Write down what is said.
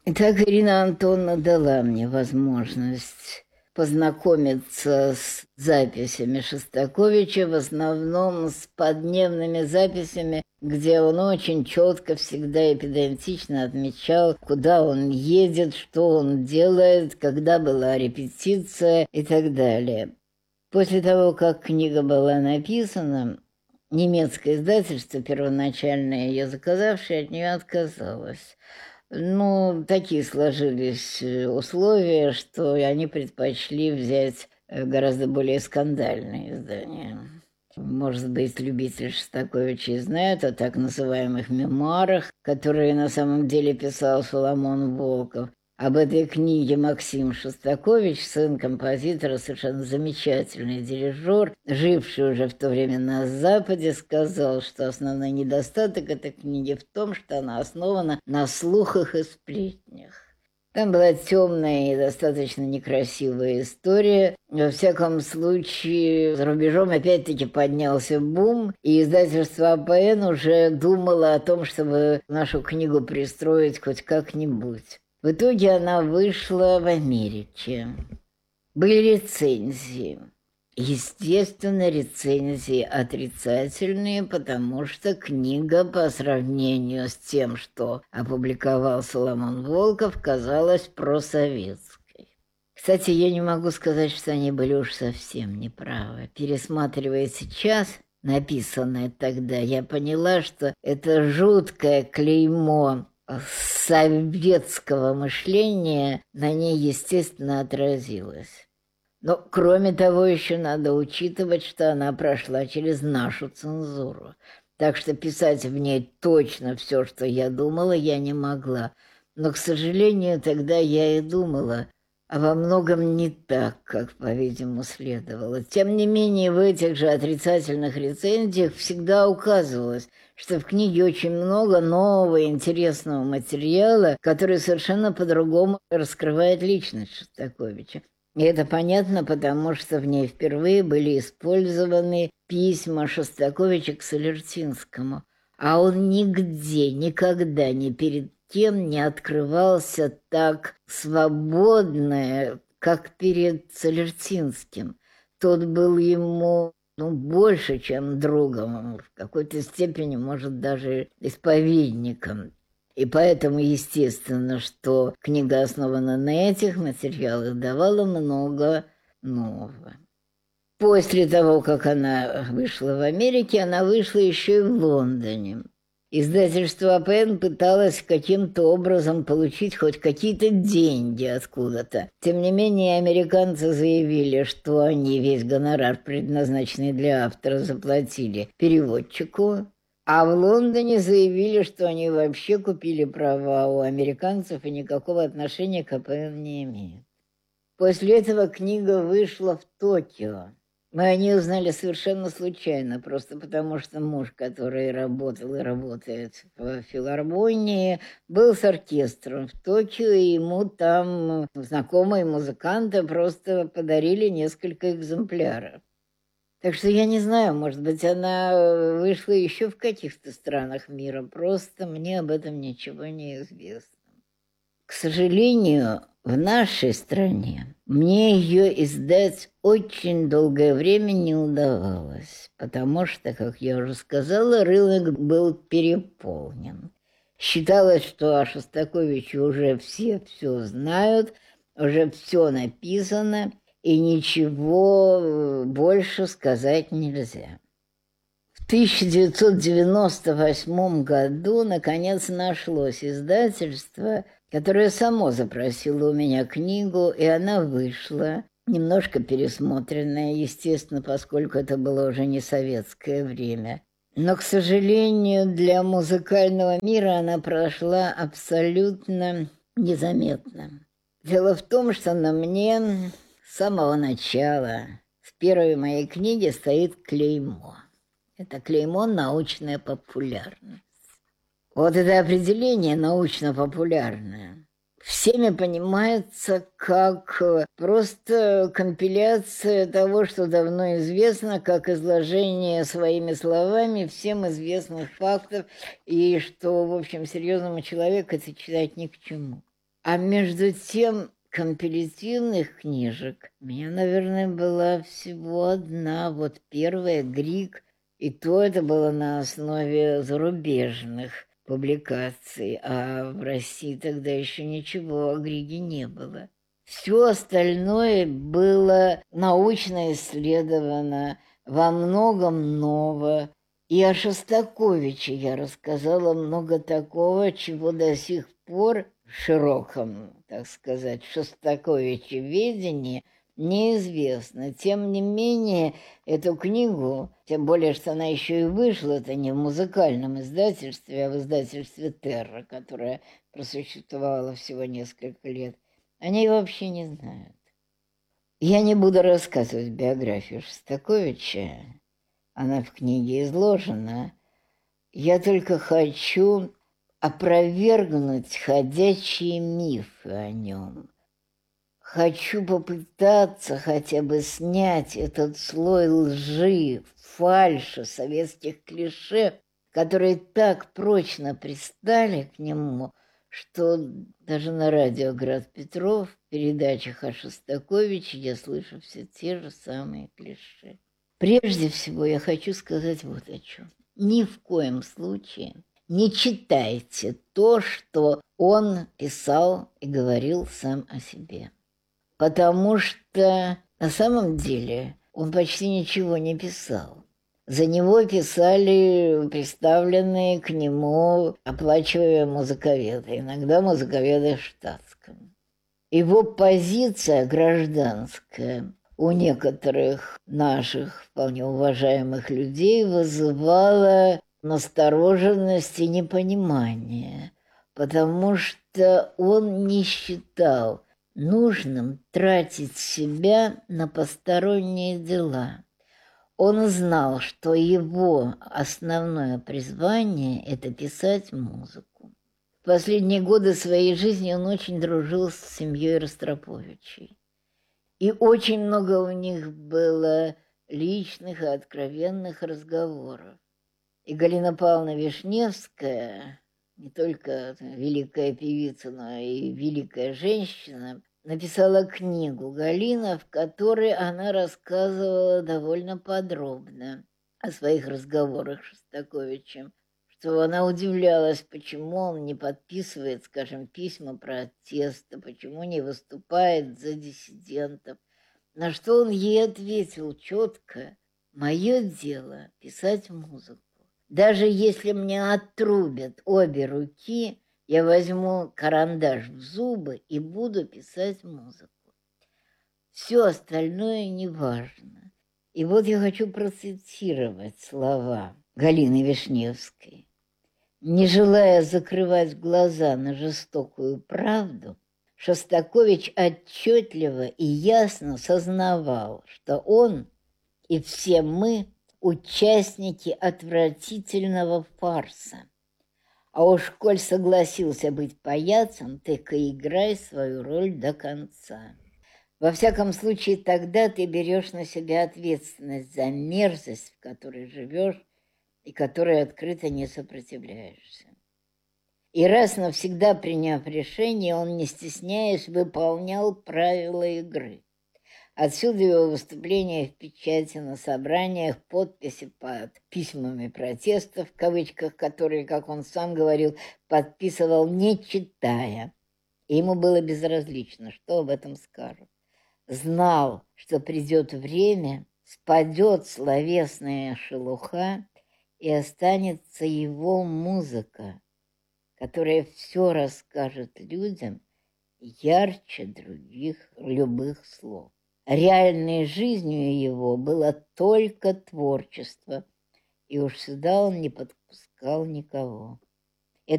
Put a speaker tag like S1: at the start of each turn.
S1: Итак, Ирина Антоновна дала мне возможность познакомиться с записями Шостаковича, в основном с подневными записями, где он очень четко, всегда и педантично отмечал, куда он едет, что он делает, когда была репетиция и так далее. После того, как книга была написана, немецкое издательство, первоначально ее заказавшее, от нее отказалось. Ну, такие сложились условия, что они предпочли взять гораздо более скандальные издания. Может быть, любители Шостаковича и знают о так называемых мемуарах, которые на самом деле писал Соломон Волков. Об этой книге Максим Шостакович, сын композитора, совершенно замечательный дирижер, живший уже в то время на Западе, сказал, что основной недостаток этой книги в том, что она основана на слухах и сплетнях. Там была темная и достаточно некрасивая история. Во всяком случае, за рубежом опять-таки поднялся бум, и издательство АПН уже думало о том, чтобы нашу книгу пристроить хоть как-нибудь. В итоге она вышла в Америке. Были рецензии. Естественно, рецензии отрицательные, потому что книга по сравнению с тем, что опубликовал Соломон Волков, казалась просоветской. Кстати, я не могу сказать, что они были уж совсем неправы. Пересматривая сейчас написанное тогда, я поняла, что это жуткое клеймо советского мышления на ней, естественно, отразилось. Но, кроме того, еще надо учитывать, что она прошла через нашу цензуру. Так что писать в ней точно все, что я думала, я не могла. Но, к сожалению, тогда я и думала, а во многом не так, как, по-видимому, следовало. Тем не менее, в этих же отрицательных рецензиях всегда указывалось, что в книге очень много нового интересного материала, который совершенно по-другому раскрывает личность Шостаковича. И это понятно, потому что в ней впервые были использованы письма Шостаковича к Солженицынскому, а он нигде, никогда, ни перед кем не открывался так свободно, как перед Солженицынским. Тот был ему больше, чем другом, в какой-то степени, может, даже исповедником. И поэтому, естественно, что книга основана на этих материалах, давала много нового. После того, как она вышла в Америке, она вышла еще и в Лондоне. Издательство АПН пыталось каким-то образом получить хоть какие-то деньги откуда-то. Тем не менее, американцы заявили, что они весь гонорар, предназначенный для автора, заплатили переводчику. А в Лондоне заявили, что они вообще купили права у американцев и никакого отношения к АПН не имеют. После этого книга вышла в Токио. Мы о ней узнали совершенно случайно, просто потому что муж, который работал и работает в филармонии, был с оркестром в Токио, и ему там знакомые музыканты просто подарили несколько экземпляров. Так что я не знаю, может быть, она вышла еще в каких-то странах мира, просто мне об этом ничего не известно. К сожалению, в нашей стране мне ее издать очень долгое время не удавалось, потому что, как я уже сказала, рынок был переполнен. Считалось, что о Шостаковиче уже все знают, уже все написано, и ничего больше сказать нельзя. В 1998 году, наконец, нашлось издательство, которое само запросило у меня книгу, и она вышла, немножко пересмотренная, естественно, поскольку это было уже не советское время. Но, к сожалению, для музыкального мира она прошла абсолютно незаметно. Дело в том, что на мне с самого начала, с первой моей книги, стоит клеймо. Это клеймо «научная популярность». Вот это определение «научно-популярное» всеми понимается как просто компиляция того, что давно известно, как изложение своими словами всем известных фактов, и что, в общем, серьезному человеку это читать ни к чему. А между тем компилятивных книжек у меня, наверное, была всего одна. Вот первая «Григ», и то это было на основе зарубежных публикаций, а в России тогда еще ничего о Григе не было. Все остальное было научно исследовано, во многом ново. И о Шостаковиче я рассказала много такого, чего до сих пор в широком, так сказать, шостаковичеведении неизвестно. Тем не менее, эту книгу, тем более, что она еще и вышла, это не в музыкальном издательстве, а в издательстве «Терра», которое просуществовало всего несколько лет, они вообще не знают. Я не буду рассказывать биографию Шостаковича, она в книге изложена. Я только хочу опровергнуть ходячие мифы о нем. Хочу попытаться хотя бы снять этот слой лжи, фальши, советских клише, которые так прочно пристали к нему, что даже на радио «Град Петров» в передачах о Шостаковиче я слышу все те же самые клише. Прежде всего я хочу сказать вот о чем. Ни в коем случае не читайте то, что он писал и говорил сам о себе. Потому что на самом деле он почти ничего не писал. За него писали представленные к нему оплачиваемые музыковеды, иногда музыковеды в штатском. Его позиция гражданская у некоторых наших вполне уважаемых людей вызывала настороженность и непонимание, потому что он не считал нужным тратить себя на посторонние дела. Он знал, что его основное призвание – это писать музыку. В последние годы своей жизни он очень дружил с семьей Ростроповичей. И очень много у них было личных и откровенных разговоров. И Галина Павловна Вишневская, не только великая певица, но и великая женщина, написала книгу «Галина», в которой она рассказывала довольно подробно о своих разговорах с Шостаковичем, что она удивлялась, почему он не подписывает, скажем, письма протеста, почему не выступает за диссидентов. На что он ей ответил четко: «Мое дело – писать музыку. Даже если мне отрубят обе руки, я возьму карандаш в зубы и буду писать музыку. Все остальное не важно». И вот я хочу процитировать слова Галины Вишневской. Не желая закрывать глаза на жестокую правду, Шостакович отчетливо и ясно сознавал, что он и все мы участники отвратительного фарса. А уж коль согласился быть паяцем, так и играй свою роль до конца. Во всяком случае, тогда ты берешь на себя ответственность за мерзость, в которой живешь и которой открыто не сопротивляешься. И раз навсегда приняв решение, он, не стесняясь, выполнял правила игры. Отсюда его выступления в печати, на собраниях, подписи под письмами протеста, в кавычках, которые, как он сам говорил, подписывал, не читая. И ему было безразлично, что об этом скажут. Знал, что придет время, спадет словесная шелуха, и останется его музыка, которая все расскажет людям ярче других любых слов. Реальной жизнью его было только творчество, и уж сюда он не подпускал никого.